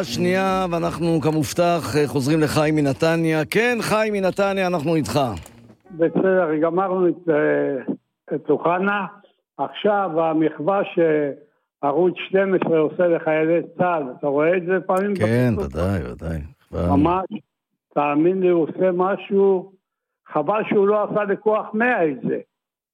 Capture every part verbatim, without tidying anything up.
שנייה, ואנחנו כמובטח חוזרים לחיים מנתניה. כן, חיים מנתניה, אנחנו איתך. בסדר, גמרנו את, את אוחנה. עכשיו המחווה שערוץ שתים עשרה עושה לחיילי צה"ל, אתה רואה את זה פעמים? כן, ודאי, ודאי. ממש, תאמין לי, הוא עושה משהו, חבל שהוא לא עשה לכוח מאה את זה.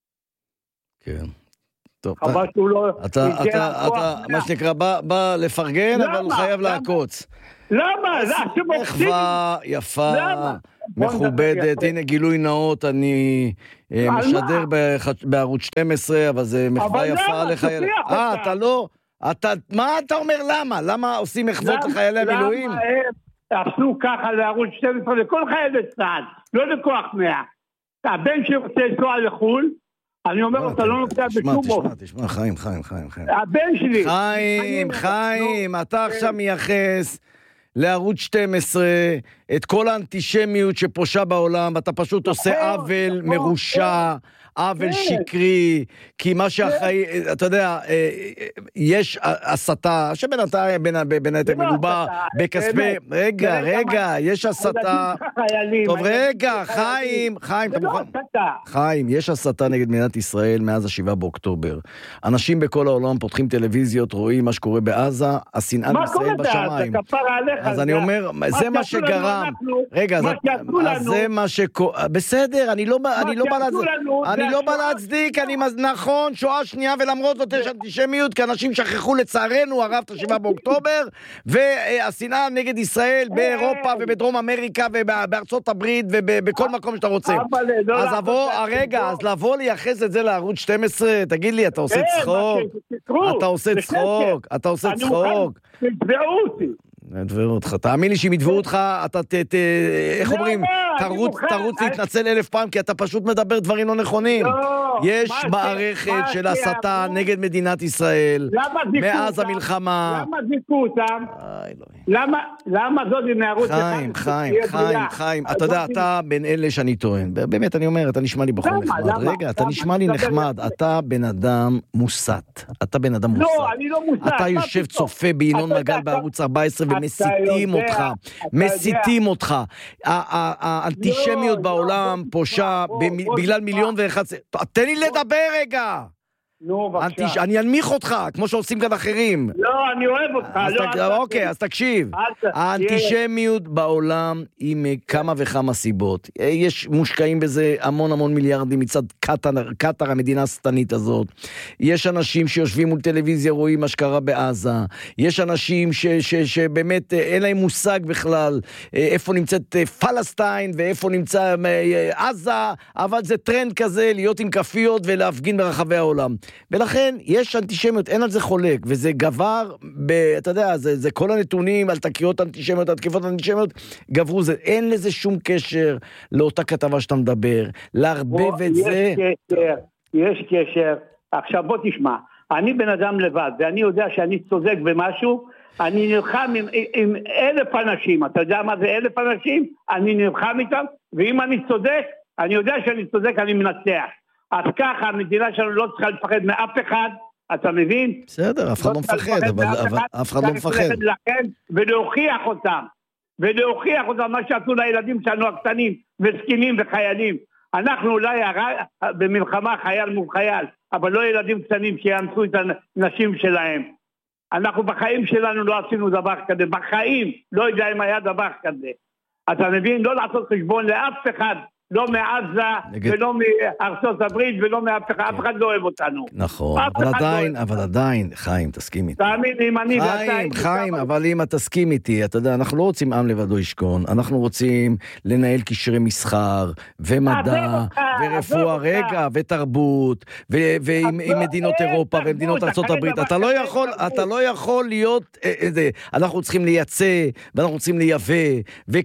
כן. טוב, חבל שהוא לא... אתה, אתה, אתה, מה שנקרא, בא, בא לפרגן, אבל הוא חייב לעקוץ. למה? מחווה יפה, מכובדת, הנה גילוי נאות, אני משדר בערוץ שתים עשרה, אבל זה מחווה יפה לחיילים. אה, אתה לא... אתה, מה אתה אומר למה? למה עושים מחוות לחיילי המילואים? למה הם עשו ככה לערוץ שתים עשרה לכל חיילי צה"ל, לא לכוח מאה. הבן שרוצה לנסוע לחו"ל, אני אומר, אתה לא נוסע בשום אופן. תשמע, תשמע, חיים, חיים, חיים. הבן שלי. חיים, חיים, אתה עכשיו מייחס לערוץ שתים עשרה את כל האנטישמיות שפושה בעולם, אתה פשוט עושה עוול מרושע, עוול שקרי, כי מה שאחראי, אתה יודע, יש הסתה, שבינתיים, בין היתר מלובה, בכספי, רגע, רגע, יש הסתה, טוב, רגע, חיים, חיים, אתה מוכן? חיים, יש הסתה נגד מדינת ישראל מאז השבעה באוקטובר. אנשים בכל העולם פותחים טלוויזיות, רואים מה שקורה בעזה, השנאה לישראל בשמיים. אז אני אומר, זה מה שגרם, רגע, זה מה שקורה, בסדר, אני לא בא להצדיק, אני לא בא להצדיק, אני נכון, שואה שנייה, ולמרות זאת יש אנטישמיות, כי אנשים שכחו לצערנו הרב את השבעה באוקטובר, והשנאה נגד ישראל באירופה ובדרום אמריקה ובארצות הברית ובכל מקום שאתה רוצה. אז לבוא, רגע, אז לבוא לייחס את זה לערוץ שתים עשרה, תגיד לי, אתה עושה צחוק? אתה עושה צחוק? אתה עושה צחוק? תתבעו אותי. נדבר אותך, תאמין לי שאם ידברו אותך, אתה ת... איך אומרים? תרוץ להתנצל אלף פעם, כי אתה פשוט מדבר דברים לא נכונים. יש מערכת של הסתה נגד מדינת ישראל, מאז המלחמה. למה זיקו אותם? למה זאת מערוץ... חיים, חיים, חיים, חיים. אתה יודע, אתה בין אלה שאני טוען. באמת, אני אומר, אתה נשמע לי בחור נחמד. רגע, אתה נשמע לי נחמד. אתה בן אדם מוסת. אתה בן אדם מוסת. לא, אני לא מוסת. אתה יושב צופה בינון מגל בערוץ ארבע עשרה ומסיתים אותך. מסיתים אותך. האנטישמיות בעולם פושה בגלל מיליון ואחד... תן לי לדבר רגע. נו, בבקשה. אני אנמיך אותך, כמו שעושים כאן אחרים. לא, אני אוהב אותך. אוקיי, אז תקשיב. האנטישמיות בעולם היא מכמה וכמה סיבות. יש מושקעים בזה המון המון מיליארדים מצד קטר, המדינה הסטנית הזאת. יש אנשים שיושבים מול טלוויזיה, רואים מה שקרה בעזה. יש אנשים שבאמת אין להם מושג בכלל איפה נמצאת פלסטין ואיפה נמצא עזה, אבל זה טרנד כזה להיות עם כפיות ולהפגין ברחבי העולם. ולכן יש אנטישמיות, אין על זה חולק, וזה גבר, ב, אתה יודע, זה, זה כל הנתונים על תקריות אנטישמיות, התקיפות אנטישמיות, גברו זה, אין לזה שום קשר לאותה כתבה שאתה מדבר, להרבב את יש זה. יש קשר, יש קשר, עכשיו בוא תשמע, אני בן אדם לבד, ואני יודע שאני צודק במשהו, אני נלחם עם, עם אלף אנשים, אתה יודע מה זה אלף אנשים? אני נלחם איתם, ואם אני צודק, אני יודע שאני צודק, אני מנצח. אז ככה, המדינה שלנו לא צריכה לפחד מאף אחד, אתה מבין? בסדר, אף אחד לא מפחד, אבל אף אחד לא מפחד. ולהוכיח אותם, ולהוכיח אותם מה שעשו לילדים שלנו הקטנים, וסקינים וחיילים. אנחנו אולי במלחמה חייל מול חייל, אבל לא ילדים קטנים שיאנסו את הנשים שלהם. אנחנו בחיים שלנו לא עשינו דבר כזה, בחיים לא יודע אם היה דבר כזה. אתה מבין? לא לעשות חשבון לאף אחד, לא מעזה, ולא מארצות הברית, ולא מאף אחד, אף אחד לא אוהב אותנו. נכון, אבל עדיין, אבל עדיין, חיים, תסכים איתי. תאמין לי, אם אני... חיים, חיים, אבל אם אתה תסכים איתי, אתה יודע, אנחנו לא רוצים עם לבדו ישכון, אנחנו רוצים לנהל קשרי מסחר, ומדע, ורפואה, רגע, ותרבות, ועם מדינות אירופה, ומדינות ארצות הברית. אתה לא יכול, אתה לא יכול להיות, אנחנו צריכים לייצא, ואנחנו צריכים לייבא,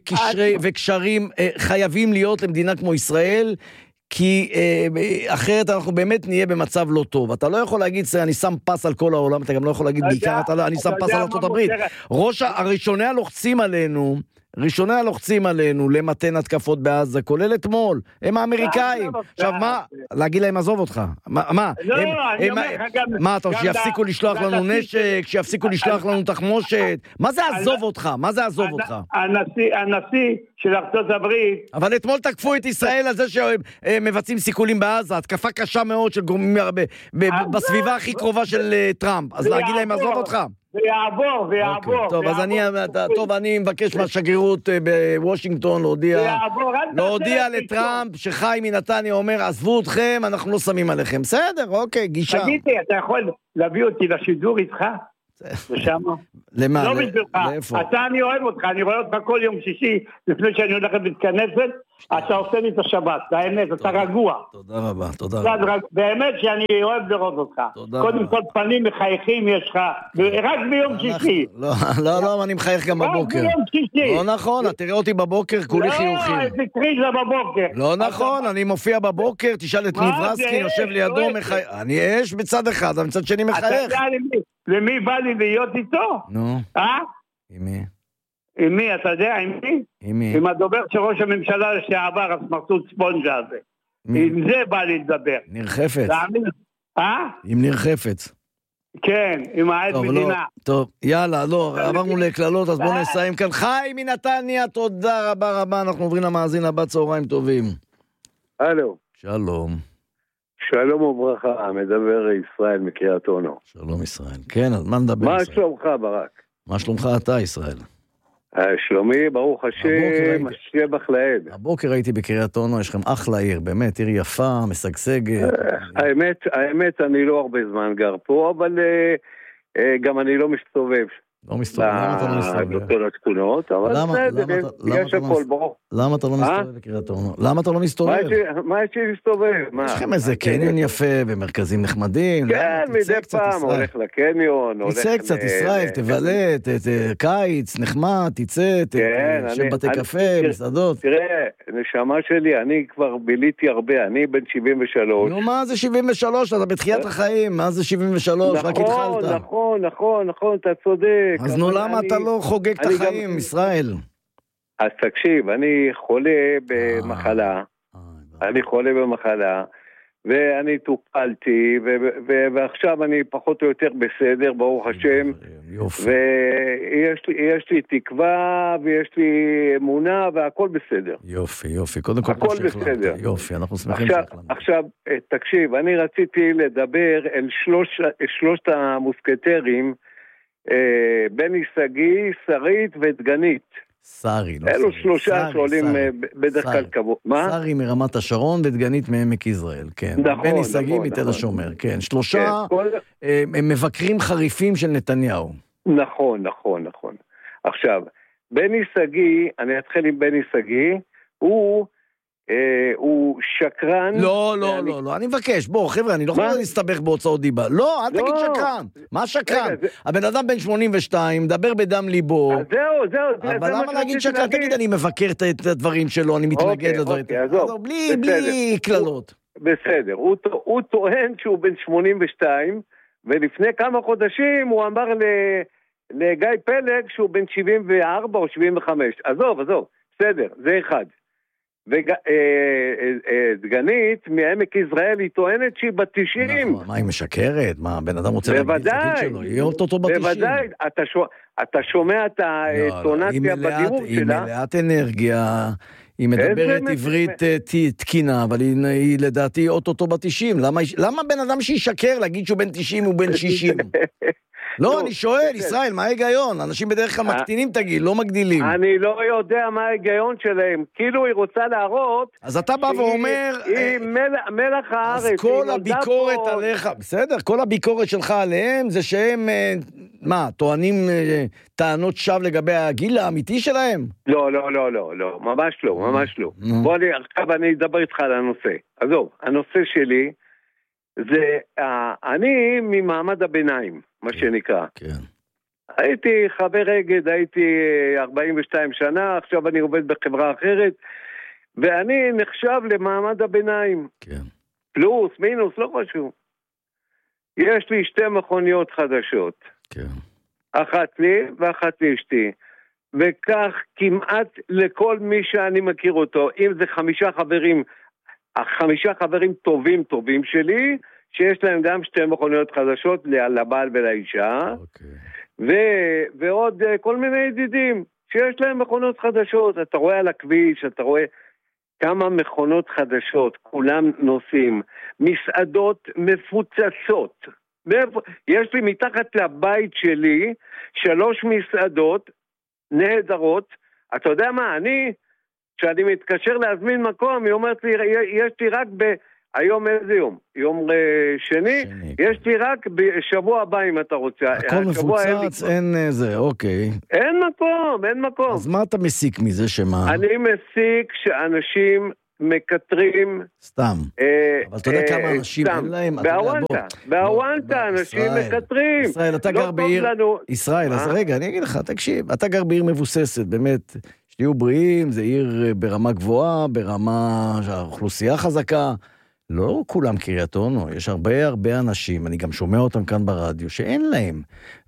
וקשרים חייבים להיות למדינה כמו ישראל, כי אה, אחרת אנחנו באמת נהיה במצב לא טוב. אתה לא יכול להגיד, אני שם פס על כל העולם, אתה גם לא יכול להגיד, בעיקר אתה לא, אני שם פס על ארצות הברית. ראש הראשוני הלוחצים עלינו, ראשוני הלוחצים עלינו למתן התקפות בעזה, כולל אתמול, הם האמריקאים. עכשיו מה, להגיד להם עזוב אותך? מה? מה, אתה שיפסיקו לשלוח לנו נשק, שיפסיקו לשלוח לנו תחמושת? מה זה עזוב אותך? מה זה עזוב אותך? הנשיא של ארצות הברית... אבל אתמול תקפו את ישראל על זה שהם מבצעים סיכולים בעזה, התקפה קשה מאוד של גורמים בסביבה הכי קרובה של טראמפ. אז להגיד להם עזוב אותך? ויעבור, ויעבור. טוב, אז אני, טוב, אני מבקש מהשגרירות בוושינגטון להודיע, להודיע לטראמפ שחיים מנתניה אומר, עזבו אתכם, אנחנו לא שמים עליכם. בסדר, אוקיי, גישה. תגידי, אתה יכול להביא אותי לשידור איתך? ושם? למה? לא בשבילך. אתה, אני אוהב אותך, אני רואה אותך כל יום שישי, לפני שאני הולכת להתכנסת, אתה עושה לי את השבת, באמת, אתה רגוע. תודה רבה, תודה רבה. באמת שאני אוהב לראות אותך. קודם כל פנים מחייכים יש לך, רק ביום שישי. לא, לא, לא, אני מחייך גם בבוקר. רק ביום שישי. לא נכון, תראה אותי בבוקר, כולי חיוכים. לא, איזה קריזה בבוקר. לא נכון, אני מופיע בבוקר, תשאל את ניברסקי, יושב לידו, אני אש בצד אחד, אבל מצד שני מחייך. למי בא לי להיות איתו? נו. אה? עם מי? עם מי, אתה יודע, עם מי? עם מי? עם הדובר של ראש הממשלה לשעבר, הסמרטוט ספונג'ה הזה. עם זה בא לי לדבר. ניר חפץ. אה? עם ניר חפץ. כן, עם העד מדינה. טוב, יאללה, לא, עברנו לכללות, אז בואו נסיים כאן. חי מנתניה, תודה רבה רבה, אנחנו עוברים למאזין הבא, צהריים טובים. הלו. שלום. שלום וברכה, מדבר ישראל מקריית אונו. שלום ישראל. כן, אז מה נדבר? מה שלומך ברק? מה שלומך אתה ישראל? שלומי, ברוך השם, שבח לאל. הבוקר הייתי בקריית אונו, יש לכם אחלה עיר, באמת, עיר יפה, משגשגת. האמת, האמת, אני לא הרבה זמן גר פה, אבל גם אני לא מסתובב. לא מסתובב, למה אתה לא מסתובב? בכל התכונות, אבל בסדר, יש הכל ברוך. למה אתה לא מסתובב בקריית אונו? למה אתה לא מסתובב? מה יש לי להסתובב? יש לכם איזה קניון יפה, במרכזים נחמדים. כן, מדי פעם, הולך לקניון. תצא קצת, ישראל, תבלה, קיץ, נחמד, תצא, תשב בתי קפה, מסעדות. תראה, נשמה שלי, אני כבר ביליתי הרבה, אני בן שבעים ושלוש. נו, מה זה שבעים ושלוש? אתה בתחיית החיים, מה זה שבעים ושלוש? רק התחלת. נכון, נכון, נכון, אתה צודק. אז נו, למה אתה לא חוגג את החיים, ישראל? אז תקשיב, אני חולה במחלה, אני חולה במחלה, ואני טופלתי, ועכשיו אני פחות או יותר בסדר, ברוך השם, ויש לי תקווה, ויש לי אמונה, והכל בסדר. יופי, יופי, קודם כל הכל בסדר. יופי, אנחנו שמחים שהחלמת. עכשיו, תקשיב, אני רציתי לדבר אל שלושת המוסקטרים, בני סגי, שרית ודגנית. שרי, לא אלו שלושה שעולים בדרך כלל קבוע. מה? שרי מרמת השרון ודגנית מעמק יזרעאל, כן. נכון, בני סגי נכון, מתל נכון. השומר, כן. שלושה הם מבקרים חריפים של נתניהו. נכון, נכון, נכון. עכשיו, בני סגי, אני אתחיל עם בני סגי, הוא... הוא שקרן. לא, לא, לא, לא, אני מבקש, בוא, חבר'ה, אני לא יכול להסתבך בהוצאות דיבה. לא, אל תגיד שקרן. מה שקרן? הבן אדם בן שמונים ושתיים, מדבר בדם ליבו. זהו, זהו. אבל למה להגיד שקרן? תגיד, אני מבקר את הדברים שלו, אני מתנגד לדברים. בלי כללות. בסדר, הוא טוען שהוא בן שמונים ושתיים, ולפני כמה חודשים הוא אמר לגיא פלג שהוא בן שבעים וארבע או שבעים וחמש. עזוב, עזוב, בסדר, זה אחד. ודגנית מעמק יזרעאל היא טוענת שהיא בת תשעים. מה, היא משקרת? מה, בן אדם רוצה להגיד את זה שלו? היא אותו בת תשעים. בוודאי, אתה שומע את הטונציה בדיבור שלה. היא מלאת אנרגיה, היא מדברת עברית תקינה, אבל היא לדעתי אותו בת תשעים. למה בן אדם שישקר להגיד שהוא בן תשעים הוא בן שישים? לא, אני שואל, ישראל, מה ההיגיון? אנשים בדרך כלל מקטינים את הגיל, לא מגדילים. אני לא יודע מה ההיגיון שלהם. כאילו היא רוצה להראות... אז אתה בא ואומר... היא מלח הארץ. אז כל הביקורת עליך... בסדר, כל הביקורת שלך עליהם זה שהם... מה, טוענים טענות שווא לגבי הגיל האמיתי שלהם? לא, לא, לא, לא, לא. ממש לא, ממש לא. בוא, עכשיו אני אדבר איתך על הנושא. עזוב, הנושא שלי זה... אני ממעמד הביניים. מה שנקרא. כן. הייתי חבר אגד, הייתי ארבעים ושתיים שנה, עכשיו אני עובד בחברה אחרת, ואני נחשב למעמד הביניים. כן. פלוס, מינוס, לא חשוב. יש לי שתי מכוניות חדשות. כן. אחת לי ואחת לאשתי. וכך כמעט לכל מי שאני מכיר אותו, אם זה חמישה חברים, חמישה חברים טובים טובים שלי, שיש להם גם שתי מכוניות חדשות לבעל ולאישה, okay. ו- ועוד כל מיני ידידים שיש להם מכונות חדשות. אתה רואה על הכביש, אתה רואה כמה מכונות חדשות, כולם נוסעים, מסעדות מפוצצות. יש לי מתחת לבית שלי שלוש מסעדות נהדרות. אתה יודע מה, אני, כשאני מתקשר להזמין מקום, היא אומרת לי, יש לי רק ב... היום איזה יום? יום שני? שני יש לי רק בשבוע הבא אם אתה רוצה. הכל מפוצץ, אין זה, אוקיי. אין מקום, אין מקום. אז מה אתה מסיק מזה שמה? אני מסיק שאנשים מקטרים... סתם. אבל אתה יודע כמה אנשים אין להם? בהוואנטה, בהוואנטה אנשים מקטרים. ישראל, אתה גר בעיר... ישראל, אז רגע, אני אגיד לך, תקשיב, אתה גר בעיר מבוססת, באמת, שתהיו בריאים, זה עיר ברמה גבוהה, ברמה שהאוכלוסייה חזקה. לא כולם קריית אונו, יש הרבה הרבה אנשים, אני גם שומע אותם כאן ברדיו, שאין להם,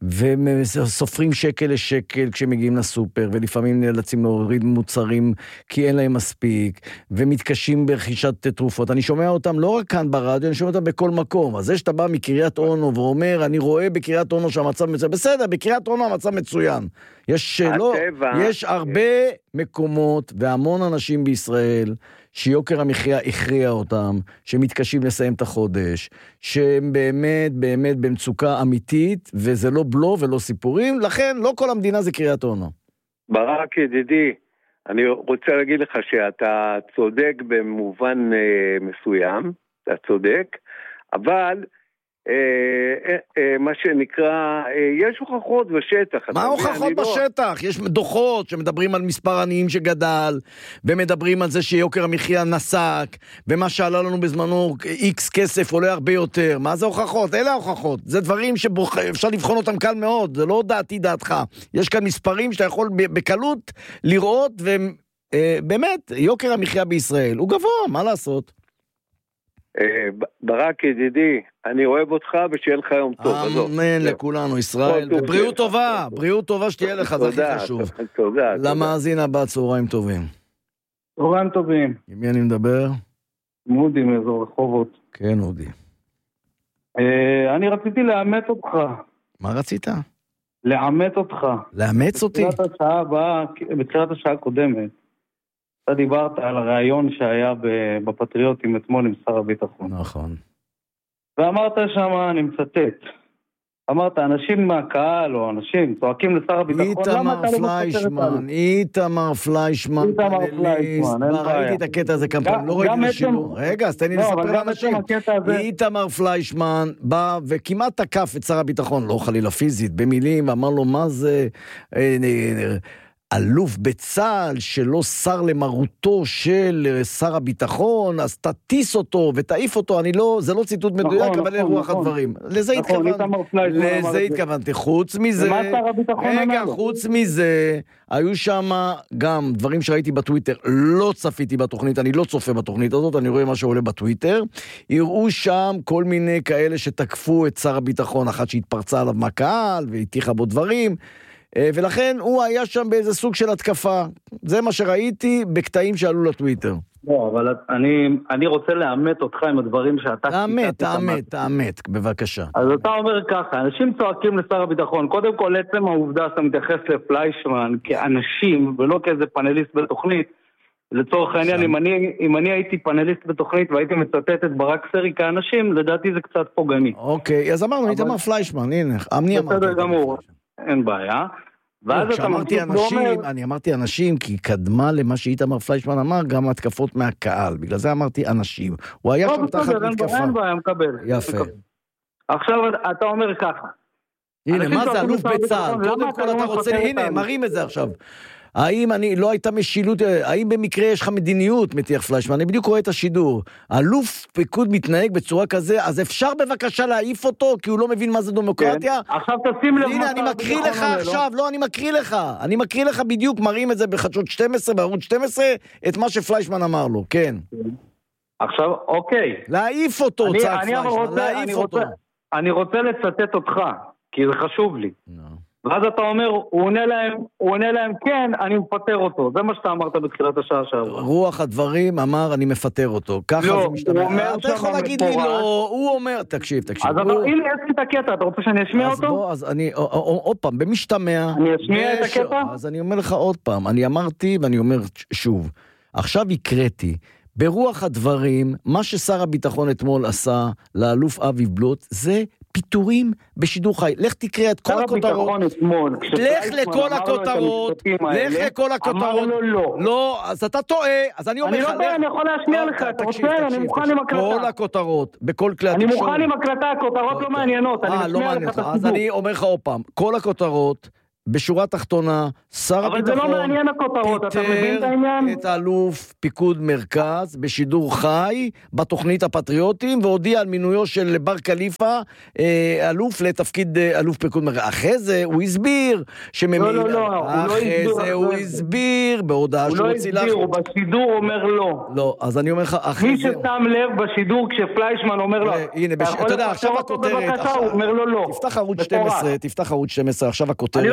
וסופרים שקל לשקל כשמגיעים לסופר, ולפעמים נאלצים להוריד מוצרים כי אין להם מספיק, ומתקשים ברכישת תרופות. אני שומע אותם לא רק כאן ברדיו, אני שומע אותם בכל מקום. אז זה שאתה בא מקריית אונו ואומר, אני רואה בקריית אונו שהמצב מצוין, בסדר, בקריית אונו המצב מצוין. יש, לא, יש הרבה מקומות והמון אנשים בישראל שיוקר המחיה הכריע אותם, שמתקשים לסיים את החודש, שהם באמת, באמת במצוקה אמיתית, וזה לא בלו ולא סיפורים, לכן לא כל המדינה זה קריית אונו. ברק ידידי, אני רוצה להגיד לך שאתה צודק במובן אה, מסוים, אתה צודק, אבל... אה, אה, מה שנקרא, אה, יש הוכחות בשטח. מה הוכחות בשטח? לא... יש דוחות שמדברים על מספר עניים שגדל, ומדברים על זה שיוקר המחיה נסק, ומה שעלה לנו בזמנו איקס כסף עולה הרבה יותר. מה זה הוכחות? אלה ההוכחות. זה דברים שאפשר לבחון אותם קל מאוד, זה לא דעתי דעתך. יש כאן מספרים שאתה יכול בקלות לראות, ובאמת, יוקר המחיה בישראל הוא גבוה, מה לעשות? ברק ידידי, אני אוהב אותך ושיהיה לך יום טוב. אמן לכולנו, ישראל. בריאות טובה, בריאות טובה שתהיה לך, זה הכי חשוב. תודה. למאזין הבא, צהריים טובים. צהריים טובים. עם מי אני מדבר? מודי מאזור רחובות. כן, מודי. אני רציתי לאמץ אותך. מה רצית? לאמץ אותך. לאמץ אותי? בתחילת השעה הבאה, בתחילת השעה הקודמת. אתה דיברת על הרעיון שהיה בפטריוטים אתמול עם שר הביטחון. נכון. ואמרת שם, אני מצטט, אמרת, אנשים מהקהל או אנשים צועקים לשר הביטחון, למה אתה לא מצטט אותנו? איתמר פליישמן, איתמר פליישמן, אין בעיה. ראיתי את הקטע הזה כמה פעמים, לא ראיתי לשידור. רגע, אז תן לי לספר לאנשים. איתמר פליישמן בא וכמעט תקף את שר הביטחון, לא חלילה פיזית, במילים, ואמר לו, מה זה... אלוף בצהל שלא שר למרותו של שר הביטחון, אז תטיס אותו ותעיף אותו, אני לא, זה לא ציטוט מדויק, נכון, אבל נכון, רוח נכון. הדברים. לזה נכון, התכוונתי, לזה התכוונתי. חוץ מזה, רגע, חוץ מזה, היו שם גם דברים שראיתי בטוויטר, לא צפיתי בתוכנית, אני לא צופה בתוכנית הזאת, אני רואה מה שעולה בטוויטר, הראו שם כל מיני כאלה שתקפו את שר הביטחון, אחת שהתפרצה עליו מהקהל, והתיחה בו דברים, ולכן הוא היה שם באיזה סוג של התקפה. זה מה שראיתי בקטעים שעלו לטוויטר. לא, אבל אני, אני רוצה לאמת אותך עם הדברים שאתה... תאמת, תאמת, תאמת, בבקשה. אז אתה אומר ככה, אנשים צועקים לשר הביטחון, קודם כל עצם העובדה שאתה מתייחס לפליישמן כאנשים, ולא כאיזה פאנליסט בתוכנית, לצורך העניין, אם אני, אם אני הייתי פאנליסט בתוכנית והייתי מצטט את ברק סרי כאנשים, לדעתי זה קצת פוגעני. אוקיי, אז אמרנו, איתמר פליישמן, הנה, אני אמרתי. בסדר גמור. אין בעיה. כשאמרתי אנשים, אני אמרתי אנשים, כי קדמה למה שאיתמר פליישמן אמר, גם התקפות מהקהל, בגלל זה אמרתי אנשים. הוא היה שם תחת מתקפה. אין בעיה, מקבל. יפה. עכשיו אתה אומר ככה. הנה, מה זה אלוף בצהל? קודם כל אתה רוצה, הנה, מראים את זה עכשיו. האם אני, לא הייתה משילות, האם במקרה יש לך מדיניות, מטיח פליישמן? אני בדיוק רואה את השידור. אלוף פיקוד מתנהג בצורה כזה, אז אפשר בבקשה להעיף אותו, כי הוא לא מבין מה זה דמוקרטיה? עכשיו תשים לב... הנה, אני מקריא לך עכשיו, לא, אני מקריא לך. אני מקריא לך בדיוק, מראים את זה בחדשות שתים עשרה, בערוץ שתים עשרה, את מה שפליישמן אמר לו, כן. עכשיו, אוקיי. להעיף אותו, צעק פליישמן, להעיף אותו. אני רוצה לצטט אותך, כי זה חשוב לי. ואז אתה אומר, הוא עונה להם, הוא עונה להם, כן, אני מפטר אותו. זה מה שאתה אמרת בתחילת השעה שעברה. רוח הדברים אמר, אני מפטר אותו. ככה לא, זה משתמע. הוא אומר אתה יכול להגיד לי לא, הוא אומר, תקשיב, תקשיב. אז הוא... הנה, יש לי את הקטע, אתה רוצה שאני אשמיע אז אותו? בוא, אז אני, עוד פעם, במשתמע... אני אשמיע את בש... הקטע? אז אני אומר לך עוד פעם, אני אמרתי ואני אומר שוב, עכשיו הקראתי, ברוח הדברים, מה ששר הביטחון אתמול עשה לאלוף אביב בלוט, זה פיטורים בשידור חי. לך תקרא את כל הכותרות. לך לכל הכותרות. לך לכל הכותרות. לא, אז אתה טועה. אז אני אומר לך... אני לא טועה, אני יכול להשמיע לך. אתה רוצה? אני מוכן עם הקלטה. כל הכותרות, בכל כלי אני התקשורת. מוכן עם הקלטה, הכותרות לא מעניינות. אני משמיע לך את הסיפור. אז אני אומר לך עוד פעם, כל הכותרות, בשורה תחתונה, שר הביטחון אבל זה לא מעניין הכותרות, אתה מבין את העניין? פיטר את האלוף פיקוד מרכז בשידור חי בתוכנית הפטריוטים, והודיע על מינויו של בר קליפה, אלוף לתפקיד אלוף פיקוד מרכז. אחרי זה הוא הסביר שממין... לא, לא, לא, הוא לא הסביר. אחרי זה הוא הסביר בהודעה שהוא הוציא לך. הוא לא הסביר, הוא בשידור אומר לא. לא, אז אני אומר לך, אחרי זה... מי ששם לב בשידור כשפליישמן אומר לו, הנה, אתה יודע, עכשיו הכותרת, הוא אומר לו לא. תפתח ערוץ שתים עשרה, תפתח ערוץ שתים עשרה, עכשיו הכותרת.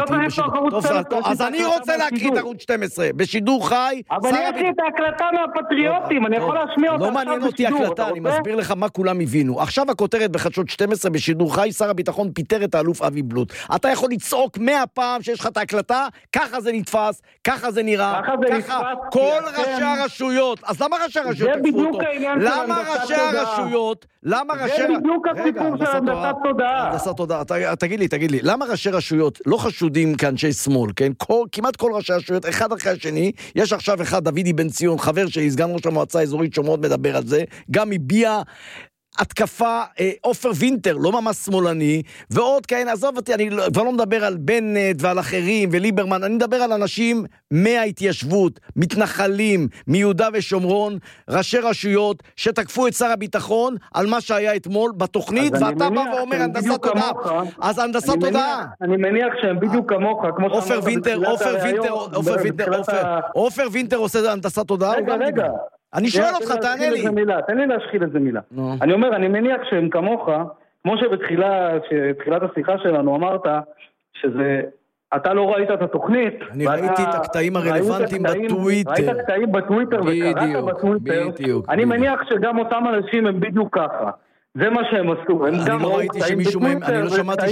אז אני רוצה להקריא את ערוץ שתים עשרה, בשידור חי. אבל אני אקריא את ההקלטה מהפטריוטים, אני יכול להשמיע אותה לא מעניין אותי הקלטה, אני מסביר לך מה כולם הבינו. עכשיו הכותרת בחדשות שתים עשרה בשידור חי, שר הביטחון פיטר את האלוף אבי בלוט. אתה יכול לצעוק מאה פעם שיש לך את ההקלטה, ככה זה נתפס, ככה זה נראה, ככה כל ראשי הרשויות. אז למה ראשי הרשויות תקפו אותו? למה ראשי הרשויות? למה ראשי... זה בדיוק הסיפור של הנדסת תודעה. הנדסת תודעה. תגיד לי, תגיד לי, למה ראשי רשויות לא חשודים כאנשי שמאל, כן? כל, כמעט כל ראשי הרשויות, אחד אחרי השני, יש עכשיו אחד, דוידי בן ציון, חבר שלי, סגן ראש המועצה האזורית שומעות מדבר על זה, גם הביע התקפה, אופר וינטר, לא ממש שמאלני, ועוד כאלה, עזוב אותי, אני כבר לא מדבר על בנט ועל אחרים וליברמן, אני מדבר על אנשים מההתיישבות, מתנחלים, מיהודה ושומרון, ראשי רשויות, שתקפו את שר הביטחון על מה שהיה אתמול בתוכנית, ואתה בא ואומר הנדסת תודעה. אז הנדסת תודעה. אני מניח שהם בדיוק כמוך, כמו אופר וינטר, אופר וינטר, אופר וינטר, אופר וינטר עושה הנדסת תודעה? רגע, רגע. אני שואל אותך, תענה לי. תן לי להשחיל איזה מילה. אני אומר, אני מניח שהם כמוך, כמו שבתחילת השיחה שלנו אמרת, שזה, אתה לא ראית את התוכנית. אני ראיתי את הקטעים הרלוונטיים בטוויטר. ראית הקטעים בטוויטר וקראת בטוויטר. אני מניח שגם אותם אנשים הם בדיוק ככה. זה מה שהם עשו. אני לא ראיתי שמישהו מהם, אני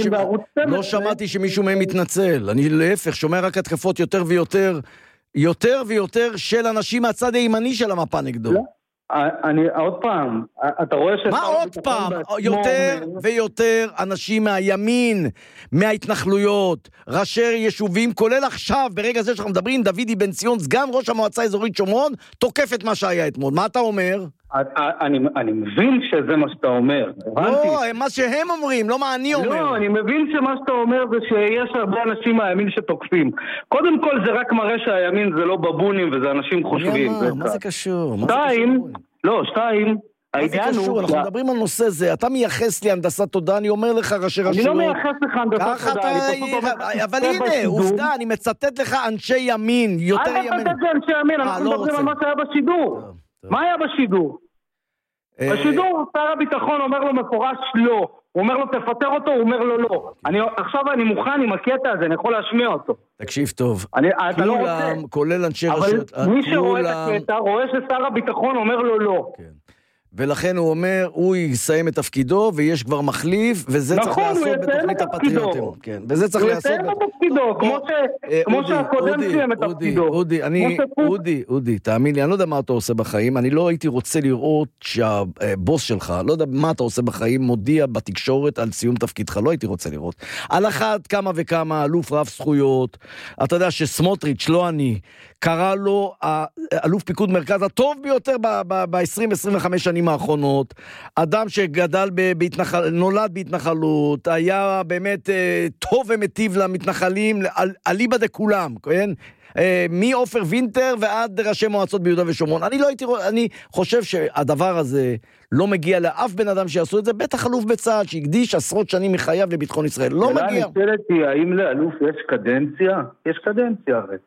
לא שמעתי שמישהו מהם מתנצל. אני להפך, שומע רק התקפות יותר ויותר, יותר ויותר של אנשים מהצד הימני של המפה נגדו. לא, אני, עוד פעם, אתה רואה ש... מה עוד פעם? יותר ויותר אנשים מהימין, מההתנחלויות, ראשי יישובים, כולל עכשיו, ברגע זה שאנחנו מדברים, דוידי בן ציון, סגן ראש המועצה האזורית שומרון, תוקף את מה שהיה אתמול. מה אתה אומר? אני, אני מבין שזה מה שאתה אומר. לא, מה שהם אומרים, לא מה אני אומר. לא, אני מבין שמה שאתה אומר זה שיש הרבה אנשים מהימין שתוקפים. קודם כל זה רק מראה שהימין זה לא בבונים וזה אנשים חושבים. מה זה קשור? שתיים, לא, שתיים, מה זה קשור? אנחנו מדברים על נושא זה. אתה מייחס לי הנדסת תודעה, אני אומר לך ראשי רשויות. אני לא מייחס לך הנדסת תודעה. אבל הנה, עובדה, אני מצטט לך אנשי ימין, יותר ימין. אל תצטט לאנשי ימין, אנחנו מדברים על מה שהיה בשידור. מה היה בשידור? בשידור שר הביטחון אומר לו מפורש לא, הוא אומר לו תפטר אותו, הוא אומר לו לא. עכשיו אני מוכן עם הקטע הזה, אני יכול להשמיע אותו. תקשיב טוב, כולם, כולל אנשי רשות, אבל מי שרואה את הקטע רואה ששר הביטחון אומר לו לא. ולכן הוא אומר, הוא יסיים את תפקידו, ויש כבר מחליף, וזה צריך לעשות בתוכנית הפטריוטים. כן, וזה צריך לעשות... הוא יסיים את תפקידו, כמו שהקודם סיים את תפקידו. אודי, אני, אודי, אודי, תאמין לי, אני לא יודע מה אתה עושה בחיים, אני לא הייתי רוצה לראות שהבוס שלך, לא יודע מה אתה עושה בחיים, מודיע בתקשורת על סיום תפקידך, לא הייתי רוצה לראות. על אחת כמה וכמה, אלוף רב זכויות, אתה יודע שסמוטריץ', לא אני, קרא לו אלוף פיקוד מרכז הטוב ביותר ב-עשרים עשרים וחמש שנים האחרונות, אדם שגדל בהתנחל... נולד בהתנחלות, היה באמת טוב ומטיב למתנחלים, אליבא דכולם, כן? מאופר וינטר ועד ראשי מועצות ביהודה ושומרון. אני לא הייתי, אני חושב שהדבר הזה לא מגיע לאף בן אדם שיעשו את זה, בטח אלוף בצה"ל שהקדיש עשרות שנים מחייו לביטחון ישראל, לא מגיע. אני שואלת היא, האם לאלוף יש קדנציה? יש קדנציה הרי.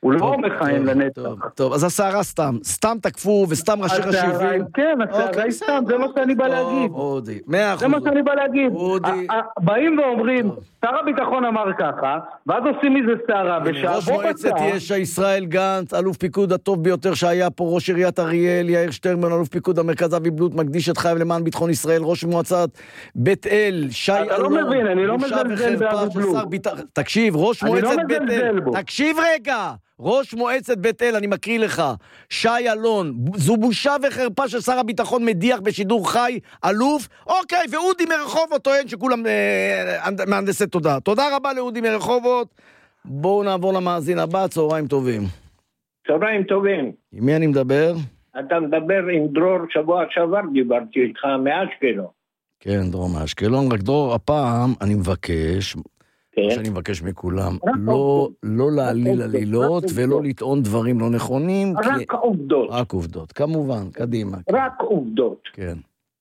הוא לא מכהן לנצח. טוב, טוב, אז הסערה סתם, סתם תקפו וסתם ראשי רשיבים. כן, הסערה היא סתם, זה מה שאני בא להגיד. אודי, מאה אחוז. זה מה שאני בא להגיד. אודי. באים ואומרים, שר הביטחון אמר ככה, ואז עושים מזה סערה בשעה. ראש מועצת יש"ע ישראל גנץ, אלוף פיקוד הטוב ביותר שהיה פה, ראש עיריית אריאל, יאיר שטרמן, אלוף פיקוד המרכז אבי בלוט, מקדיש את חייו למען ביטחון ישראל, ראש מועצת בית אל, שי אלון. אתה לא מבין, אני לא מזלזל באבי בלוט. תקשיב, ראש מועצת בית אל, תקשיב רגע. ראש מועצת בית אל, אני מקריא לך, שי אלון, זו בושה וחרפה ששר הביטחון מדיח בשידור חי, אלוף, אוקיי, ואודי מרחובות טוען שכולם אה, מהנדסי תודה. תודה רבה לאודי מרחובות, בואו נעבור למאזין הבא, צהריים טובים. צהריים טובים. עם מי אני מדבר? אתה מדבר עם דרור, שבוע שעבר דיברתי איתך מאשקלון. כן, דרור מאשקלון, רק דרור, הפעם אני מבקש... שאני מבקש מכולם, לא, לא להעליל עלילות ולא לטעון דברים לא נכונים. רק עובדות. רק עובדות, כמובן, קדימה. רק עובדות. כן.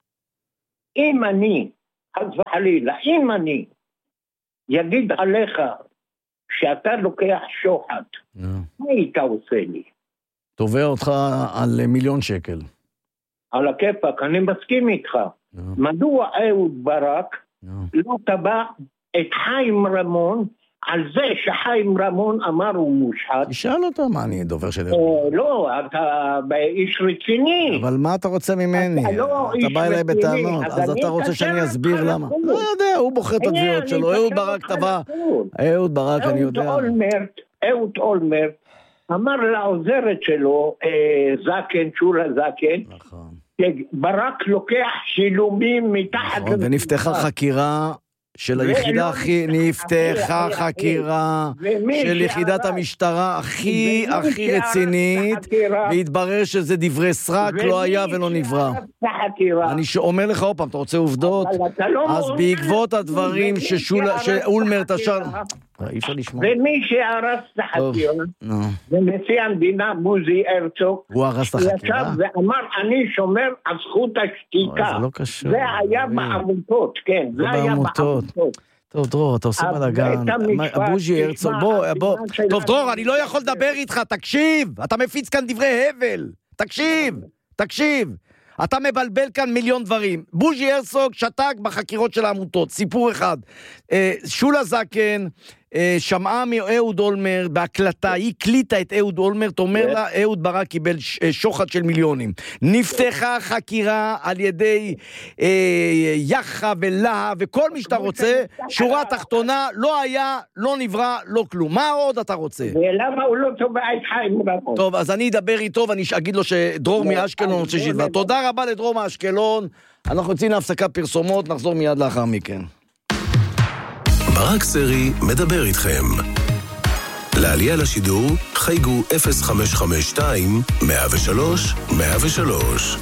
אם אני, חס וחלילה, אם אני יגיד עליך שאתה לוקח שוחד, מה היית עושה לי? תובע אותך על מיליון שקל. על הכיפק, אני מסכים איתך. מדוע אהוד ברק לא תבע את חיים רמון, על זה שחיים רמון אמר הוא מושחת. תשאל אותו, מה אני דובר של... לא, אתה איש רציני. אבל מה אתה רוצה ממני? אתה בא אליי בטענות, אז אתה רוצה שאני אסביר למה? לא יודע, הוא בוחר את התביעות שלו, אהוד ברק טבע, אהוד ברק, אני יודע. אהוד אולמרט אמר לעוזרת שלו, זקן, שולה זקן, ברק לוקח שילומים מתחת... ונפתחה חקירה... של היחידה הכי, נפתחה חקירה של יחידת המשטרה הכי הכי רצינית, והתברר שזה דברי סרק, לא היה ולא נברא. אני אומר לך עוד פעם, אתה רוצה עובדות? אז בעקבות הדברים שאולמרט אשר... אי אפשר לשמוע. ומי שהרס את החקירה, ונשיא המדינה בוז'י הרצוג, הוא הרס את החקירה? ואמר, אני שומר על זכות השתיקה. זה לא קשור. זה היה בעמותות, כן. זה היה בעמותות. טוב, דרור, אתה עושה בלגן. בוז'י הרצוג, בוא, בוא. טוב, דרור, אני לא יכול לדבר איתך, תקשיב. אתה מפיץ כאן דברי הבל. תקשיב, תקשיב. אתה מבלבל כאן מיליון דברים. בוז'י הרצוג שתק בחקירות של העמותות. סיפור אחד. שולה זקן שמעה מאהוד אולמרט בהקלטה, היא קליטה את אהוד אולמרט, אומר לה, אהוד ברק קיבל שוחד של מיליונים. נפתחה חקירה על ידי יחה ולהה וכל מי שאתה רוצה, שורה תחתונה, לא היה, לא נברא, לא כלום. מה עוד אתה רוצה? ולמה הוא לא תובע את חיים רמון? טוב, אז אני אדבר איתו ואני אגיד לו שדרור מאשקלון רוצה שידבר. תודה רבה לדרור מאשקלון. אנחנו יוצאים להפסקה פרסומות, נחזור מיד לאחר מכן. ברק סרי מדבר איתכם. לעלייה לשידור חייגו אפס חמש חמש שתיים מאה ושלוש מאה ושלוש.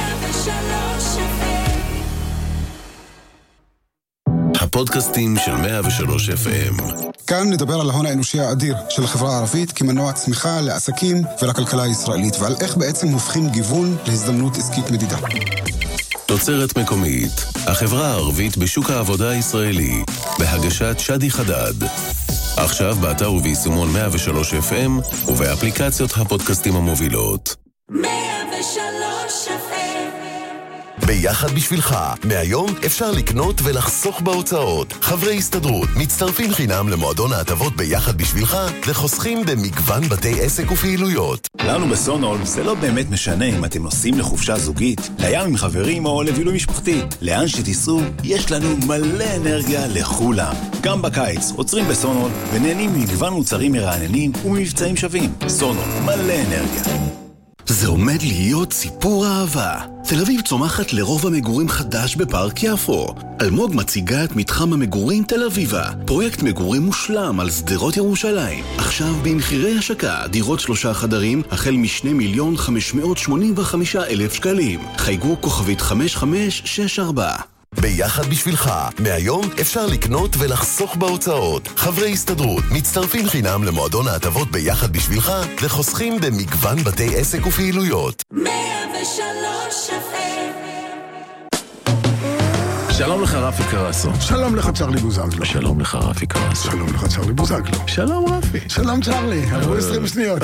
הפודקאסטים של מאה ושלוש אף אם. כאן נדבר על ההון האנושי האדיר של החברה הערבית כמנוע צמיחה לעסקים ולכלכלה הישראלית, ועל איך בעצם הופכים גיוון להזדמנות עסקית מדידה. תוצרת מקומית, החברה הערבית בשוק העבודה הישראלי, בהגשת שדי חדד. עכשיו באתר וביישומון מאה ושלוש אף אם ובאפליקציות הפודקאסטים המובילות. מאה ושלוש אף אם. ביחד בשבילך, מהיום אפשר לקנות ולחסוך בהוצאות. חברי הסתדרות מצטרפים חינם למועדון ההטבות ביחד בשבילך, וחוסכים במגוון בתי עסק ופעילויות. לנו בסונול זה לא באמת משנה אם אתם נוסעים לחופשה זוגית, לים עם חברים או לבילוי משפחתי. לאן שתיסעו, יש לנו מלא אנרגיה לכולם. גם בקיץ עוצרים בסונול ונהנים ממגוון מוצרים מרעננים וממבצעים שווים. סונול, מלא אנרגיה. זה עומד להיות סיפור אהבה. תל אביב צומחת לרוב המגורים חדש בפארק יפו. אלמוג מציגה את מתחם המגורים תל אביבה, פרויקט מגורים מושלם על שדרות ירושלים. עכשיו במחירי השקה, דירות שלושה חדרים החל משני מיליון חמש מאות שמונים וחמישה אלף שקלים. חייגו כוכבית חמש חמש שש ארבע. ביחד בשבילך, מהיום אפשר לקנות ולחסוך בהוצאות. חברי הסתדרות מצטרפים חינם למועדון ההטבות ביחד בשבילך, וחוסכים במגוון בתי עסק ופעילויות. מאה ושלוש אף אם. שלום לך רפי קרסו. שלום לך צ'רלי בוזגלו. שלום לך רפי קרסו. שלום לך צ'רלי בוזגלו. שלום רפי. שלום צ'רלי, עברו עשרים שניות.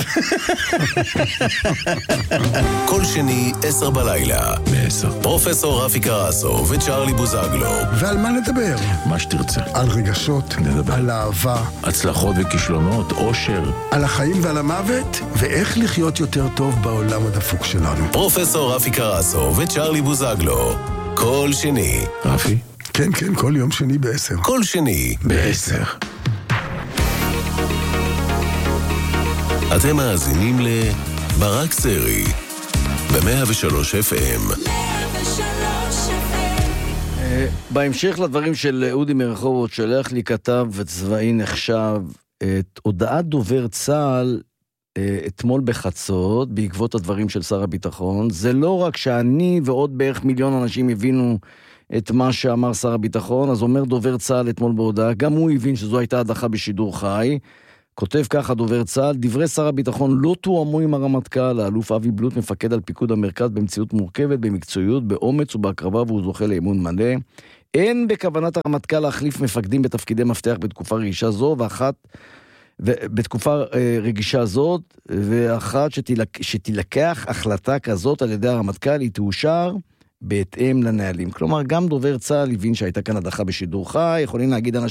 כל שני, עשר בלילה. בעשר. פרופסור רפי קרסו וצ'רלי בוזגלו. ועל מה נדבר? מה שתרצה. על רגשות, נדבר. על אהבה, הצלחות וכישלונות, אושר. על החיים ועל המוות, ואיך לחיות יותר טוב בעולם הדפוק שלנו. פרופסור רפי קרסו וצ'רלי בוזגלו. כל שני. רפי? כן, כן, כל יום שני בעשר. כל שני. בעשר. אתם מאזינים לברק סרי, ב-מאה ושלוש אף אם. בהמשך לדברים של אודי מרחובות, שלח לי כתב וצבאי נחשב את הודעת דובר צה"ל אתמול בחצות, בעקבות הדברים של שר הביטחון. זה לא רק שאני ועוד בערך מיליון אנשים הבינו את מה שאמר שר הביטחון, אז אומר דובר צה"ל אתמול בהודעה, גם הוא הבין שזו הייתה הדחה בשידור חי. כותב ככה דובר צה"ל, דברי שר הביטחון לא תואמו עם הרמטכ"ל, האלוף אבי בלוט מפקד על פיקוד המרכז במציאות מורכבת, במקצועיות, באומץ ובהקרבה, והוא זוכה לאמון מלא. אין בכוונת הרמטכ"ל להחליף מפקדים בתפקידי מפתח בתקופה רגישה זו, ואחת, בתקופה רגישה זאת, ואחת שתילק, שתילקח החלטה כזאת על ידי הרמטכ"ל, היא תאושר בהתאם לנהלים. כלומר, גם דובר צה"ל הבין שהייתה כאן הדחה בשידור חי, יכולים להגיד אנשים,